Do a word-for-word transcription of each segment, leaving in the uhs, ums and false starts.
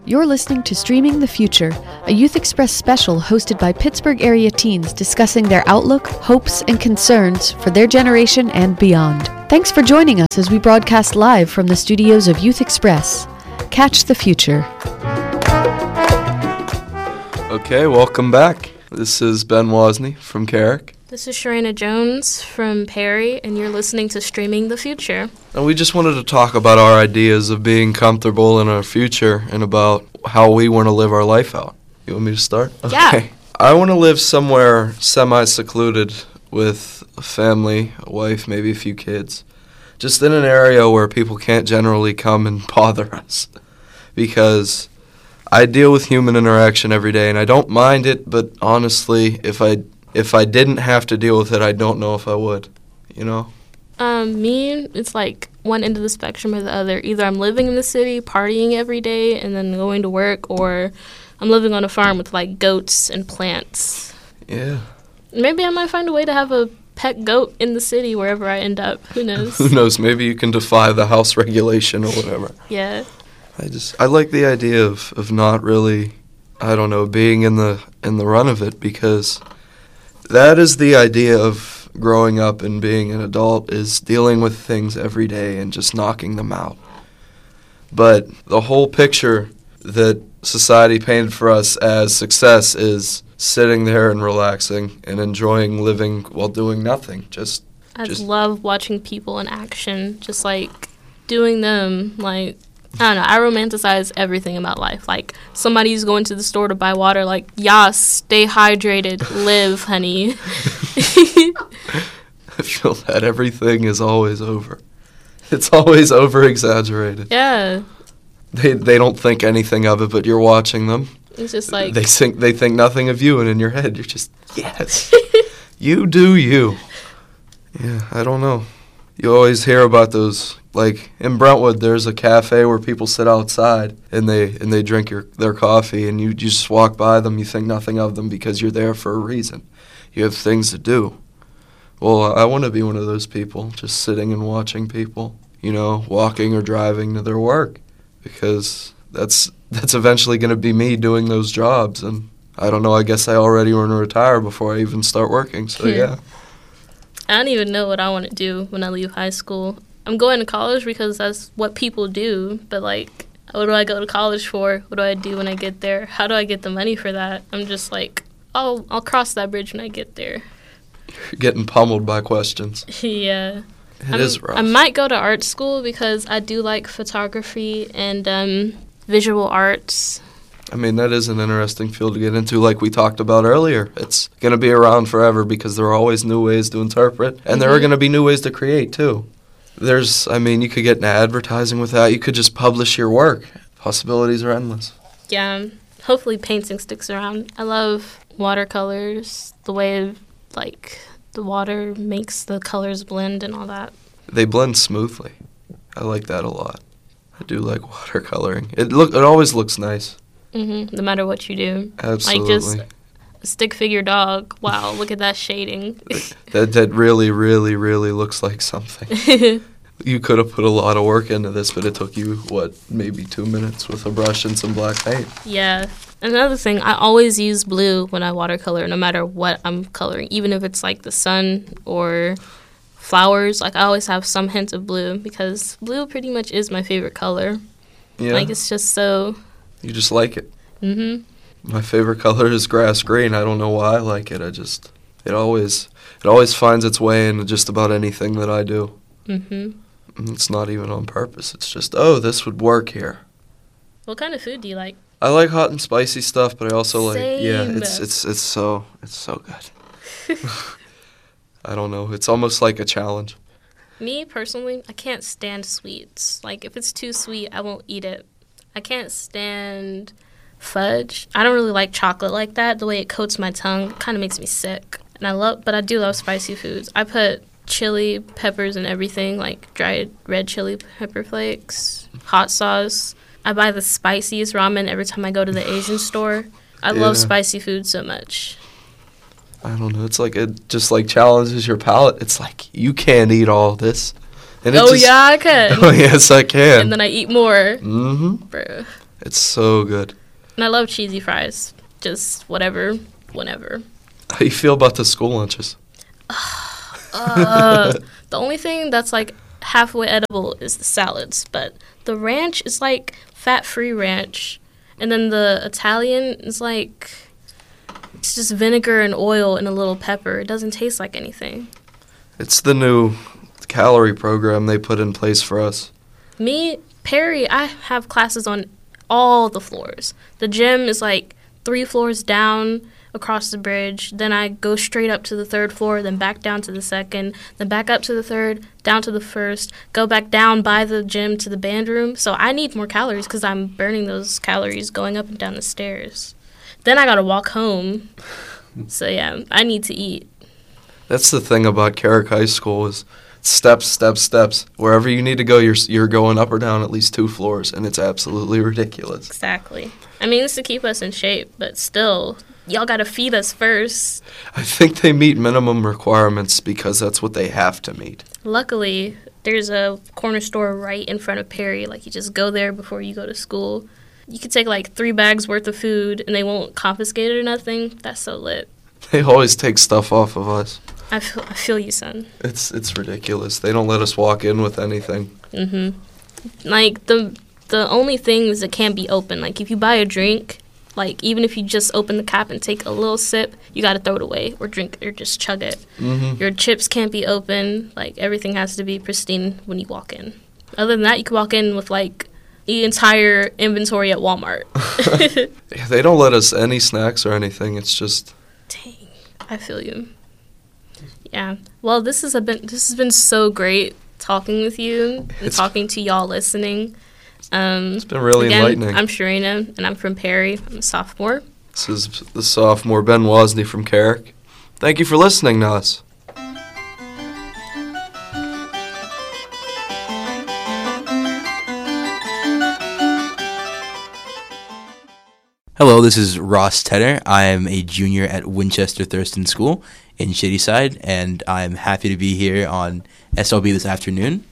You're listening to Streaming the Future, a Youth Express special hosted by Pittsburgh area teens discussing their outlook, hopes, and concerns for their generation and beyond. Thanks for joining us as we broadcast live from the studios of Youth Express. Catch the future. Okay, welcome back. This is Ben Wozni from Carrick. This is Sharina Jones from Perry, and you're listening to Streaming the Future. And we just wanted to talk about our ideas of being comfortable in our future and about how we want to live our life out. You want me to start? Yeah. Okay. I want to live somewhere semi-secluded with a family, a wife, maybe a few kids. Just in an area where people can't generally come and bother us. Because I deal with human interaction every day, and I don't mind it, but honestly, if I if I didn't have to deal with it, I don't know if I would, you know? Um, me, it's like one end of the spectrum or the other. Either I'm living in the city, partying every day, and then going to work, or I'm living on a farm with, like, goats and plants. Yeah. Maybe I might find a way to have a pet goat in the city wherever I end up. Who knows? Who knows? Maybe you can defy the house regulation or whatever. Yeah. I just, I like the idea of, of not really, I don't know, being in the in the run of it, because that is the idea of growing up and being an adult, is dealing with things every day and just knocking them out. But the whole picture that society painted for us as success is sitting there and relaxing and enjoying living while doing nothing. Just, I just love watching people in action, just like doing them, like, I don't know, I romanticize everything about life. Like, somebody's going to the store to buy water, like, yas, stay hydrated, live, honey. I feel that everything is always over. It's always over-exaggerated. Yeah. They they don't think anything of it, but you're watching them. It's just like... They think, they think nothing of you, and in your head, you're just, yes, you do you. Yeah, I don't know. You always hear about those, like, in Brentwood, there's a cafe where people sit outside and they and they drink your their coffee, and you, you just walk by them, you think nothing of them because you're there for a reason. You have things to do. Well, I want to be one of those people, just sitting and watching people, you know, walking or driving to their work, because that's that's eventually going to be me doing those jobs, and I don't know, I guess I already want to retire before I even start working, so yeah. I don't even know what I want to do when I leave high school. I'm going to college because that's what people do, but, like, what do I go to college for? What do I do when I get there? How do I get the money for that? I'm just like, oh, I'll cross that bridge when I get there. You're getting pummeled by questions. Yeah. It is rough. I might go to art school because I do like photography and um, visual arts. I mean, that is an interesting field to get into, like we talked about earlier. It's going to be around forever because there are always new ways to interpret, and mm-hmm. there are going to be new ways to create, too. There's, I mean, you could get into advertising with that. You could just publish your work. Possibilities are endless. Yeah, hopefully painting sticks around. I love watercolors, the way, like, the water makes the colors blend and all that. They blend smoothly. I like that a lot. I do like watercoloring. It look, it always looks nice. Mm-hmm. No matter what you do. Absolutely. Like, just a stick figure dog. Wow, look at that shading. that that really, really, really looks like something. You could have put a lot of work into this, but it took you, what, maybe two minutes with a brush and some black paint. Yeah. Another thing, I always use blue when I watercolor, no matter what I'm coloring. Even if it's, like, the sun or flowers, like, I always have some hint of blue because blue pretty much is my favorite color. Yeah. Like, it's just so... You just like it. Mm-hmm. My favorite color is grass green. I don't know why I like it. I just, it always, it always finds its way into just about anything that I do. Mm-hmm. And it's not even on purpose. It's just, oh, this would work here. What kind of food do you like? I like hot and spicy stuff, but I also Same. like, yeah, it's it's it's so it's so good. I don't know. It's almost like a challenge. Me personally, I can't stand sweets. Like, if it's too sweet, I won't eat it. I can't stand fudge. I don't really like chocolate like that. The way it coats my tongue kind of makes me sick. And I love, but I do love spicy foods. I put chili peppers and everything, like dried red chili pepper flakes, hot sauce. I buy the spiciest ramen every time I go to the Asian store. I Yeah. love spicy food so much. I don't know. It's like it just like challenges your palate. It's like you can't eat all this. And it Oh, just, yeah, I can. Oh, yes, I can. And then I eat more. Mm-hmm. Bruh. It's so good. And I love cheesy fries. Just whatever, whenever. How you feel about the school lunches? uh, the only thing that's like halfway edible is the salads, but the ranch is like fat-free ranch, and then the Italian is like it's just vinegar and oil and a little pepper. It doesn't taste like anything. It's the new calorie program they put in place for us. Me, Perry, I have classes on all the floors. The gym is like three floors down across the bridge. Then I go straight up to the third floor, then back down to the second, then back up to the third, down to the first, go back down by the gym to the band room. So I need more calories because I'm burning those calories going up and down the stairs. Then I got to walk home. So, yeah, I need to eat. That's the thing about Carrick High School is steps, steps, steps. Wherever you need to go, you're you're going up or down at least two floors, and it's absolutely ridiculous. Exactly. I mean, it's to keep us in shape, but still, y'all got to feed us first. I think they meet minimum requirements because that's what they have to meet. Luckily, there's a corner store right in front of Perry. Like, you just go there before you go to school. You could take, like, three bags worth of food, and they won't confiscate it or nothing. That's so lit. They always take stuff off of us. I feel, I feel you, son. It's it's ridiculous. They don't let us walk in with anything. Mm-hmm. Like, the the only things that can't be open, like, if you buy a drink, like, even if you just open the cap and take a little sip, you got to throw it away or drink or just chug it. Mm-hmm. Your chips can't be open. Like, everything has to be pristine when you walk in. Other than that, you can walk in with, like, the entire inventory at Walmart. Yeah, they don't let us any snacks or anything. It's just... Dang. I feel you. Yeah. Well, this has been this has been so great talking with you and It's- talking to y'all listening. Um, It's been really again, enlightening. I'm Sharina, and I'm from Perry. I'm a sophomore. This is the sophomore Ben Wozni from Carrick. Thank you for listening to us. Hello, this is Ross Tedder. I am a junior at Winchester Thurston School in Shadyside, and I'm happy to be here on S L B this afternoon.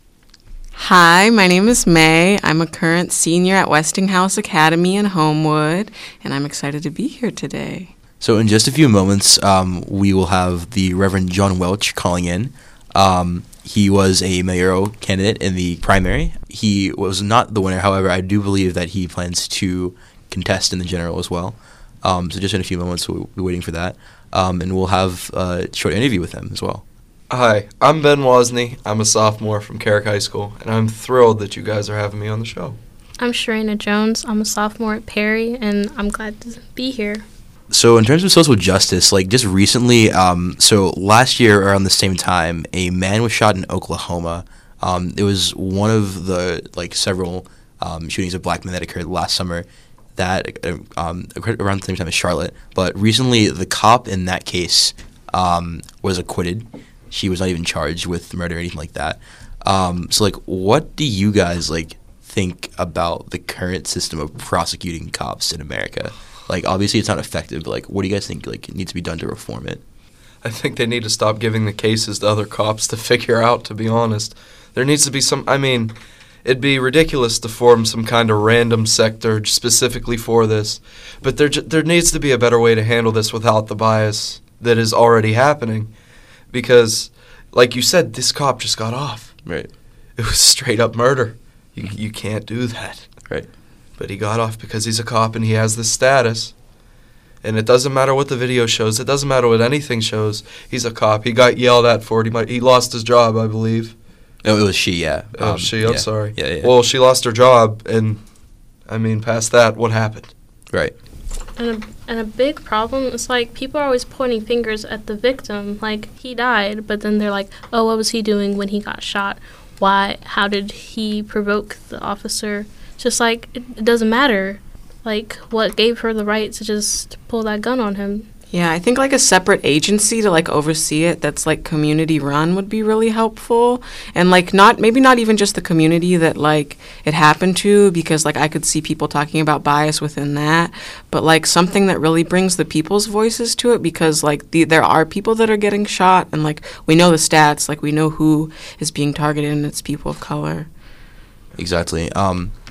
Hi, my name is May. I'm a current senior at Westinghouse Academy in Homewood, and I'm excited to be here today. So in just a few moments, um, we will have the Reverend John Welch calling in. Um, he was a mayoral candidate in the primary. He was not the winner, however, I do believe that he plans to contest in the general as well. Um, so just in a few moments, we'll be waiting for that. Um, and we'll have a short interview with him as well. Hi, I'm Ben Wozni. I'm a sophomore from Carrick High School, and I'm thrilled that you guys are having me on the show. I'm Sharina Jones. I'm a sophomore at Perry, and I'm glad to be here. So in terms of social justice, like just recently, um, so last year around the same time, a man was shot in Oklahoma. Um, it was one of the like several um, shootings of black men that occurred last summer that uh, um, occurred around the same time as Charlotte. But recently, the cop in that case um, was acquitted. She was not even charged with murder or anything like that. Um, so like, what do you guys like think about the current system of prosecuting cops in America? Like, obviously, it's not effective, but, like, what do you guys think, like, needs to be done to reform it? I think they need to stop giving the cases to other cops to figure out, to be honest. There needs to be some, I mean, it'd be ridiculous to form some kind of random sector specifically for this, but there there needs to be a better way to handle this without the bias that is already happening. Because, like you said, this cop just got off. Right. It was straight up murder. You, you can't do that. Right. But he got off because he's a cop and he has this status. And it doesn't matter what the video shows. It doesn't matter what anything shows. He's a cop. He got yelled at for it. He, might, he lost his job, I believe. Oh, it was she, yeah. Oh, Um, she, I'm yeah. sorry. Yeah, yeah. Well, she lost her job, and, I mean, past that, what happened? Right. And a, and a big problem is, like, people are always pointing fingers at the victim. Like, he died, but then they're like, oh, what was he doing when he got shot? Why? How did he provoke the officer? Just, like, it, it doesn't matter. Like, what gave her the right to just pull that gun on him? Yeah, I think like a separate agency to like oversee it that's like community run would be really helpful. And like not maybe not even just the community that like it happened to, because like I could see people talking about bias within that, but like something that really brings the people's voices to it, because like the, there are people that are getting shot, and like we know the stats, like we know who is being targeted, and it's people of color. Exactly. Um,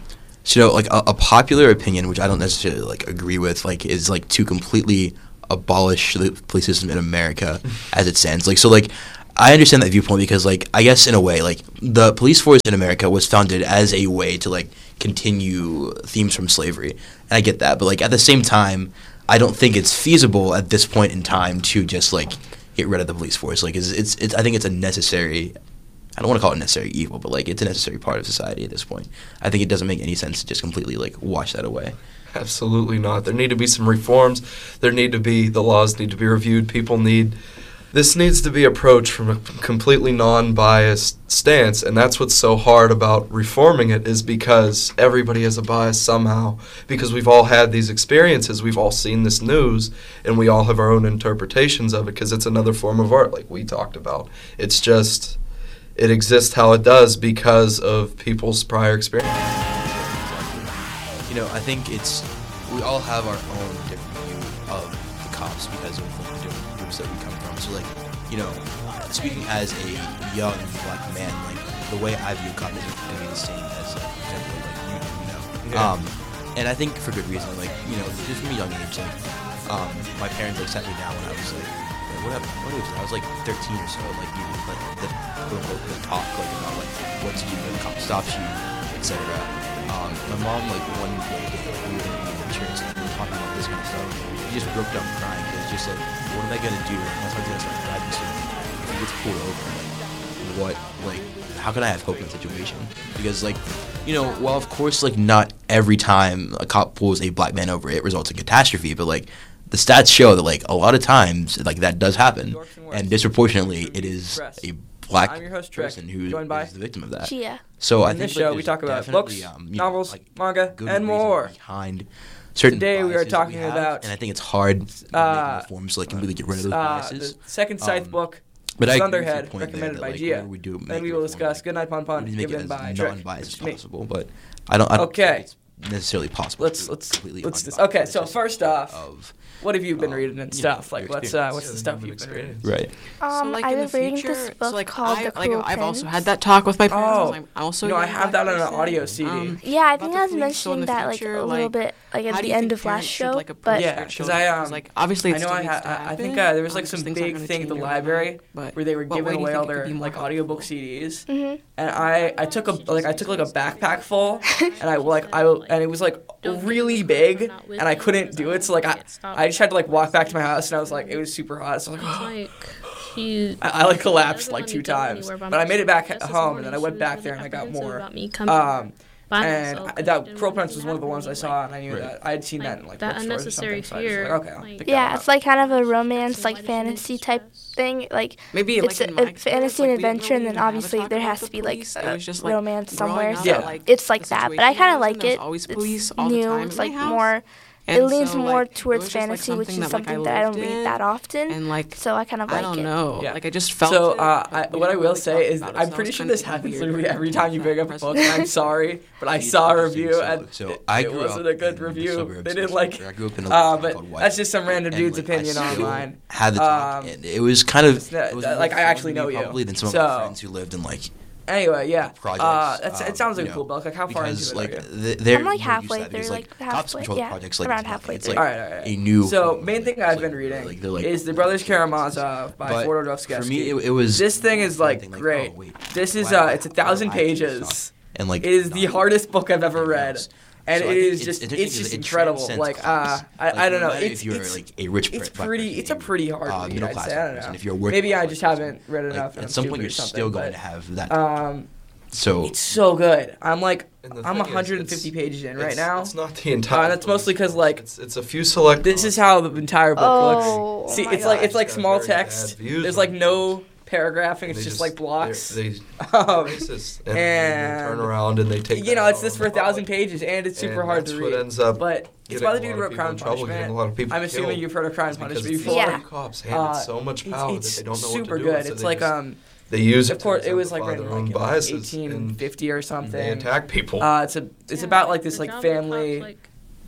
So, you know, like a, a popular opinion, which I don't necessarily like agree with, like is like to completely abolish the police system in America as it stands. Like, so like I understand that viewpoint because like I guess in a way like the police force in America was founded as a way to like continue themes from slavery, and I get that. But like at the same time, I don't think it's feasible at this point in time to just like get rid of the police force. Like it's it's, it's I think it's a necessary. I don't want to call it necessary evil, but like it's a necessary part of society at this point. I think it doesn't make any sense to just completely like wash that away. Absolutely not. There need to be some reforms. There need to be, the laws need to be reviewed. People need, this needs to be approached from a completely non-biased stance, and that's what's so hard about reforming it is because everybody has a bias somehow, because we've all had these experiences, we've all seen this news, and we all have our own interpretations of it because it's another form of art like we talked about. It's just, it exists how it does because of people's prior experience. You know, I think it's, we all have our own different view of the cops because of the different groups that we come from. So, like, you know, speaking as a young black man, like, the way I view cops isn't going to be the same as, like, for example, like, you do, you know. Yeah. Um, and I think for good reason, like, you know, just from a young age, like, um, my parents, like, sat me down when I was, like, like what, happened, what age was I? I was, like, thirteen or so, like, you know, like, the quote-unquote the talk, like, about, like, what to do when a cop stops you, et cetera. Um, my mom, like, one day, like, we were in insurance and we were talking about this kind of stuff. She just broke down crying because it's just like, what am I going to do? Like, my son's going to start driving soon. If he gets pulled over, like, what, like, how can I have hope in that situation? Because, like, you know, while of course, like, not every time a cop pulls a black man over, it results in catastrophe, but, like, the stats show that, like, a lot of times, like, that does happen. And disproportionately, it is a black I'm your host, person Trick, who joined by is the victim of that. Chia. So I In think this like, show, we there's talk about definitely, books, um, you novels, know, like, manga, good and reason more. behind certain Today we are biases that talking have, about, and I think it's hard uh, making reforms to like completely get rid of those Uh, biases. the second Scythe Um, book, But I agree with your Thunderhead, point recommended there, by that, like, Gia. whenever we do Then make we a will reform, discuss like, Goodnight Pun Pun, we need to make given it by as Trick. non-biased as Me. possible. But I don't. I don't Okay. think it's necessarily possible. Let's to let's completely let's dis- unbiased okay. So assessment first off, of what have you been um, reading and you know, stuff? Like, your what's uh, experience. what's the Yeah, stuff human you've been reading? experience. right. Um, so, like, I've in been the reading future, this so, book like, called I, The like, Cruel I've also Prince. had that talk with my parents. Oh, I'm also you know, a I young have black that on an person. audio C D. Um, Yeah, I about think the I was police, so in mentioning the that like future, a little like, bit like how at do the you end think of last parents should, show, like, approach but Yeah, their 'cause children? I, um, 'Cause, like, obviously I it know still I, needs ha- to I I happen. think uh, there was Um, like 'cause some things aren't big gonna thing at the change library overnight, but where they were what way giving do you away all think it could their be more like audiobook helpful? C Ds, Mhm. and I I took a like I took like a backpack full, and I like I and it was like really big, and I couldn't do it, so like I I just had to like walk back to my house, and I was like it was super hot, so I was like. Like he. I, I like collapsed doesn't like let two me go times, anywhere by but I made it back myself. at Just home, this and then I went morning, back she there was and I got apprehensive more. about me coming Um, by and myself, I, 'cause that she didn't Cruel want Prince anything was to one of the happen ones to I me, saw, and I knew like, that I had seen that like, in like that bookstores or unnecessary something. So I was just fear, like, okay, I'll like- pick that yeah, one it's up. like kind of a Why romance, did like you fantasy just type trust? thing. Like Maybe it's like in a, my a experience, fantasy like, and we didn't adventure, and really then have a obviously talk there about has the to be like police. It a was just, like, romance growing somewhere. up, So Yeah. like, it's like the that, but I situation kind I of was in, like there was it. always It's police all the new. time It's in my like house. more. And It leans so, more like, it towards was just, like, fantasy, which something is that, like, something I that I don't lived read in, that often. and like So I kind of I like don't it. know. Yeah. Like I just felt So it, uh, but I, we what I didn't will really say talk is about it, I'm so that pretty was sure kind this of happens weird. literally every time you bring up a book. Impressive. And I'm sorry, but I saw a review So- and so it, I it grew wasn't up a good in the review. suburbs They of didn't like. Chicago. I grew up in a Uh, town but called that's just some Whitehall, random and, dude's like, I opinion still online. Had the talk, Um, and it was kind of. it's not- it was uh, more like, I fun actually to me know you. probably than some of So- my friends who lived in like Anyway, yeah. projects. Uh, that's, um, it sounds like you a cool know, book. Like, how far because into it like are you? th- they're I'm, like, more used to halfway that because, through, like, like, cops halfway- control the yeah, projects like around it's nothing. halfway It's through. like All right, all right. a new. So, form of, main like, thing I've it's been like- reading like, they're, like, is The Brothers control the Karamazov by But Fyodor For Dostoevsky. me, it, it was. This thing is like something great. oh, wait, This is why- uh, it's a why do thousand I do this pages. stuff? And like It is the not hardest book I've ever anything read, else. and So I it think is it's just interesting it's 'cause just it incredible. transcends Like uh, class. I, Like, I don't no know. matter It's if you're it's, like a rich it's black pretty. person, It's a pretty hard uh, read. middle I'd class say. I don't person. know. If you're a working Maybe I class just person, haven't read like, enough. and at I'm some stupid point or you're something, still going but, to have that. Um, so it's so good. I'm like And the I'm thing is, 150 it's- pages in right it's, now. It's not the entire. Uh, that's book. mostly 'cause, like, it's, it's a few select. This is how the entire book Oh, looks. See, my it's like God. it's like It's got small very bad text. views There's on like it. no paragraphing. It's They just, like blocks. They, they Um, racist, and, and- they turn around and they take. you know, that it's out this on for a the thousand public. pages, and it's super And hard that's to what read. ends up But it's getting by a the dude lot who of wrote people Crime in and trouble, getting Punishment. a lot of people I'm assuming killed you've heard of Crime and because Punishment these before. Yeah. cops handed Uh, so much It's, power it's that they don't know super what to do. good. with, so It's they like just- um, they use it of course, to it was like exemplify written their own like in biases, and eighteen fifty or something. they attack people. Uh, it's a it's Yeah, about like this the like job of the cops, family. like,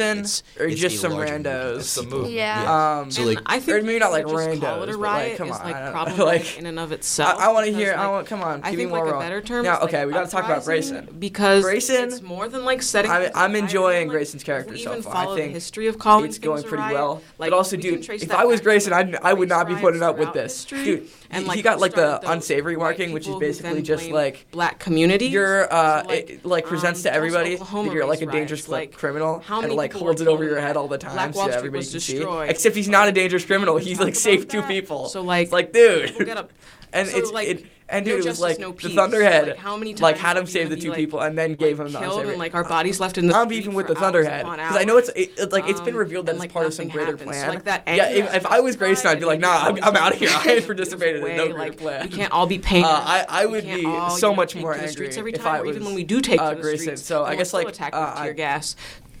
Grayson It's, or it's just a some larger movement. randos? It's the movement. Yeah. Um, So And like, I think or maybe not like just call it randos, a but, like, riot come is on, like I don't- problematic like- in and of I, itself. I want to because, hear. I like, want. Come on. I give think me more like a raw. better term. Now, is, like, okay, we got to talk about uprising, Grayson. because Grayson, it's more than like setting. I'm, things I'm on fire. enjoying Like, Grayson's if character we so even far. follow I the think history of calling it's things going a pretty riot, well. like, but also, we can dude, trace if that I was back to, Grayson, like, I'd, I would race not be riots putting up with throughout this, history. dude. And, he like, got who like the started those unsavory white marking, which is people who basically then just blamed like black communities. you're uh So, like, it, like presents um, to everybody Tulsa, Oklahoma that you're like a race dangerous riots, like, like, criminal how and many like people holds were it over killed your in head that? all the Black time Wall so Street everybody was can see. destroyed. Except he's not a dangerous criminal. even He's talk like saved about two that. people. So, like, it's like dude. people get up- And so, it's like, it, and no dude, it was justice, like no the peace. Thunderhead, Like, how many like times had are him we save gonna the be, two like, people and then gave him the killed unsavory. and like our bodies left in the I'm street beefing for with the hours Thunderhead upon because I know it's hours. it, like it's been Um, revealed that and, it's like, part of some nothing greater happens. So, plan. like, that yeah, anger if, if I was Grayson, I'd be like, nah, I'm, I'm out of here. I ain't participated in no greater way. plan. Like, we can't all be painted. Uh, I, I We would can't be all, so you know, much take more to the angry streets every if time, I or was even when we do take uh, to the Grayson. streets. So I and guess we're like still attacked uh, with tear I- gas.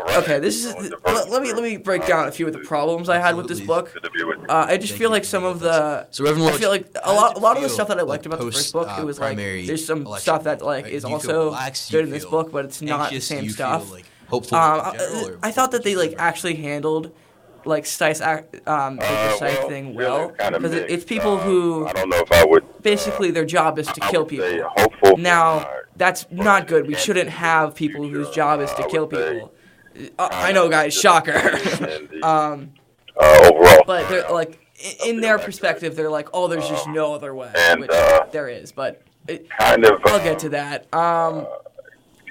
okay, this is let, let me let me break down a few of the problems I had with this book. Uh, I just feel like some of the So, Reverend I Welch, feel like a how lot does a it lot of the feel, stuff that I like, liked about the first book, post, it was uh, like primary there's some election? stuff that like Right? is Do you feel also relaxed? Do you good in this feel book, but it's not the anxious? Do same you stuff. Feel, like, hopeful Um, in general, I, or I thought that they what's like your actually handled like Stice act um the Uh, Stice well, thing feeling well kinda because it, mixed. it's people Uh, who I don't know if I would. basically their job is to I kill would say people. hopeful. Now for that's my- not good. We for shouldn't have people future. whose job is to Uh, I kill would say people. Uh, I know, guys. Shocker. and the, um, uh, overall. but they're like i- in their perspective, they're like, oh, there's just no other way, And, which uh, there is. But it, kind of. I'll get to that. Um,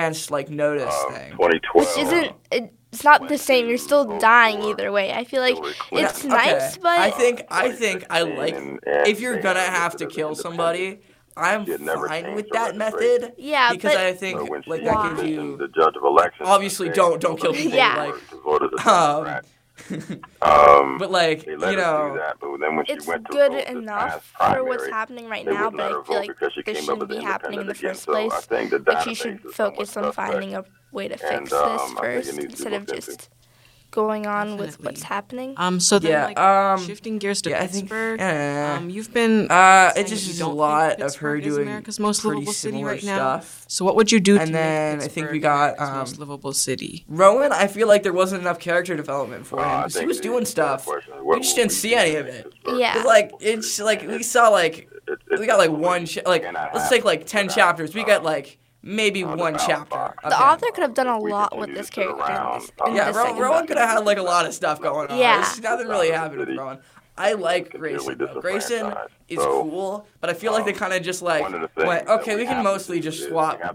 advanced like notice Um, thing. twenty twelve. Which isn't, it's not the same. You're still dying either way. I feel like it's Okay, nice, but I think I think I like if you're gonna have to kill somebody, I'm She had never fine changed with her that registration. method. Yeah, because but- I So think when she like that gives petitioned you the judge of elections, obviously saying don't don't kill nobody people Yeah. like voted as a um, Democrat, Um, But like, they let you her know, do that, but then when It's she went to good vote this enough past for what's primary, happening right they now, wouldn't let but her I feel vote like because she this came up shouldn't as be happening in the independent first again. So I place. think that Like that she should base is somewhat focus on suspect. finding a way to And, fix um, this I think it first needs to be instead of looked into. just going on with Definitely. what's happening. Um, so then, Yeah, like, um, shifting gears to yeah, I think- Pittsburgh, eh. um, you've been Uh, saying it that just you is a don't think lot of her Pittsburgh is doing America's most pretty livable city similar right now. stuff. So what would you do to And make then I think Pittsburgh we got, America's um, most livable city? Rowan, I feel like there wasn't enough character development for Uh, him I because he think was the doing better stuff. question is We what just will didn't we see do any in of it. Pittsburgh? Yeah. It's like it's like we saw like It- it we got like definitely one cha- like cannot let's happen take like ten without, chapters. We uh, got like maybe uh, one the chapter. Outback. of The him. author could have done a We lot continue with this to sit character in around this, in talking Yeah, the about Ro- second Rowan book. could have had like a lot of stuff going on. Yeah. There's nothing really happening with Rowan. I like Grayson though. Grayson is So, cool, but I feel like they kind of just like one of the things went, that okay, we we can have to mostly do just is swap we have